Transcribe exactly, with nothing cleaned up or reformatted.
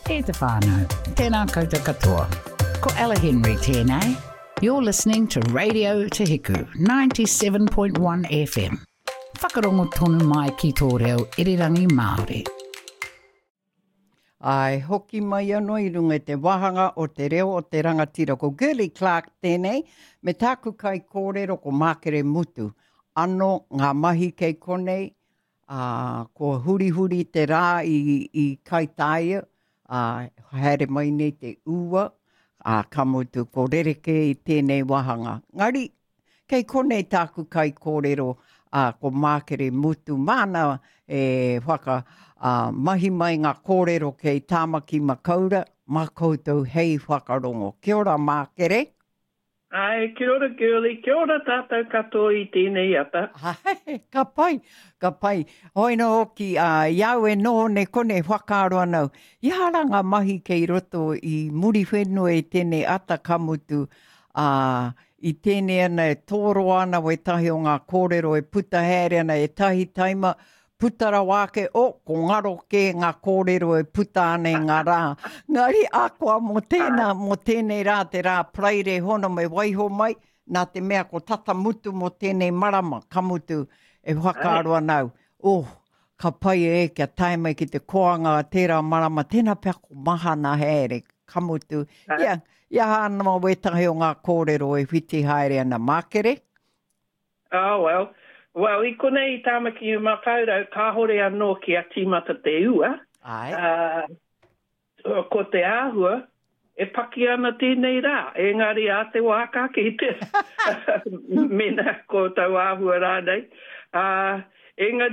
E te whānau, tēnā koutou katoa. Ko Ella Henry tēnei. You're listening to Radio Te Hiku, ninety-seven point one F M. Whakarongo tonu mai ki tō reo irirangi Māori. Ai, hoki mai anō i runga te wahanga o te reo o te rangatira ko Gurley Clark tēnei, me tāku kai kōrero ko Mākere Mutu. Ano ngā mahi kei konei, uh, ko huri huri te rā i, i kai tāia, uh, haere mai nei te ua, uh, kamutu ko rereke i tēnei wahanga. Ngari, kei konei tāku kai kōrero uh, ko Mākere Mutu, mana e whaka uh, mahi mai ngā kōrero kei Tāmaki Makaura, mā koutou hei whakarongo. Kia ora Mākere. Ai, kia ora Gurley, kia ora tātou katoa i tēnei ata. Ai, ka pai, ka pai. Hoina hoki, uh, iau e nō ne kone whakaaro anau. Iara ngā mahi kei roto i muri whenua e tēnei ata kamutu. Uh, I tēnei ana e tōro ana o e tahi o ngā kōrero e puta here ana e tahi taima. Putara wāke, o, oh, ko ngaro ke ngā kōrero e puta ane ngā rā. Ngari ākoa mo tēnā, mo tēnei rā, te rā praire hono me waiho mai, nā te mea ko tata mutu mo tēnei marama, kamutu e whakaaro anau. Oh, ka pai e kia taimai ki te koanga tērā marama, tēnā pia ko mahana here, kamutu. Ia, yeah, ia hana wetahi o ngā kōrero e whiti haere ana Mākere. Oh, well. Well, I konei i Tāmaki Makaurau, ka hore anō ki a tīmata te ua. Ai. Uh, ko te āhua, e paki ana tēnei rā. Engari a te wāka ki te mena ko tau āhua rānei. Uh, engari